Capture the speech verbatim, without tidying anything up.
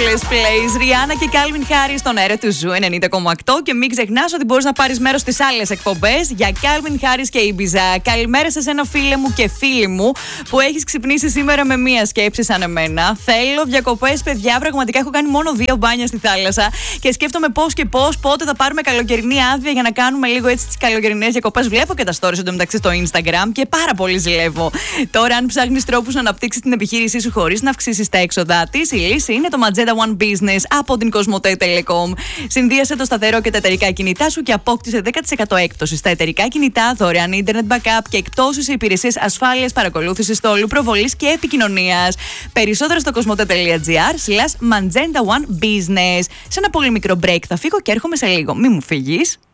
Endless Place. Ριάννα και Calvin Harris στον αέρα του Ζου ενενήντα κόμμα οκτώ. Και μην ξεχνάς ότι μπορείς να πάρεις μέρος στις άλλες εκπομπές για Calvin Harris και Ibiza. Καλημέρα σε εσένα, φίλε μου και φίλοι μου, που έχεις ξυπνήσει σήμερα με μία σκέψη σαν εμένα. Θέλω διακοπές, παιδιά. Πραγματικά έχω κάνει μόνο δύο μπάνια στη θάλασσα και σκέφτομαι πώς και πώς, πότε θα πάρουμε καλοκαιρινή άδεια για να κάνουμε λίγο έτσι τις καλοκαιρινές διακοπές. Βλέπω και τα stories εντωμεταξύ στο Instagram και πάρα πολύ ζηλεύω. Τώρα, αν ψάχνεις τρόπους να αναπτύξεις την επιχείρησή σου χωρίς να αυξήσεις τα έξοδά της, η λύση είναι το Magenta One Business από την Cosmote Telecom. Συνδύασε το σταθερό και τα εταιρικά κινητά σου και απόκτησε δέκα τοις εκατό έκπτωση στα εταιρικά κινητά, δωρεάν internet backup και εκτόσεις σε υπηρεσίες ασφάλειας, παρακολούθησης στόλου, προβολής και επικοινωνίας. Περισσότερα στο cosmote.gr slash Magenta One Business. Σε ένα πολύ μικρό break θα φύγω και έρχομαι σε λίγο. Μη μου φύγεις.